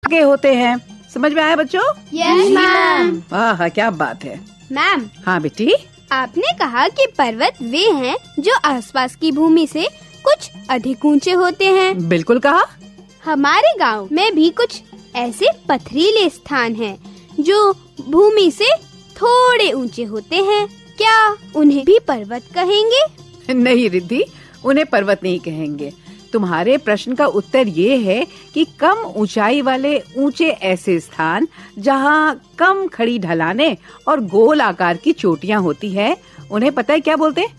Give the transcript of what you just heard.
के होते हैं। समझ में आया बच्चों? Yes ma'am. वाह क्या बात है। मैम, हाँ बेटी, आपने कहा कि पर्वत वे हैं जो आसपास की भूमि से कुछ अधिक ऊंचे होते हैं। बिल्कुल कहा। हमारे गांव में भी कुछ ऐसे पथरीले स्थान हैं जो भूमि से थोड़े ऊंचे होते हैं। क्या उन्हें भी पर्वत कहेंगे? नहीं रिद्धि, उन्हें पर्वत नहीं कहेंगे। तुम्हारे प्रश्न का उत्तर ये है कि कम ऊंचाई वाले ऊंचे ऐसे स्थान जहाँ कम खड़ी ढलानें और गोल आकार की चोटियाँ होती है, उन्हें पता है क्या बोलते हैं?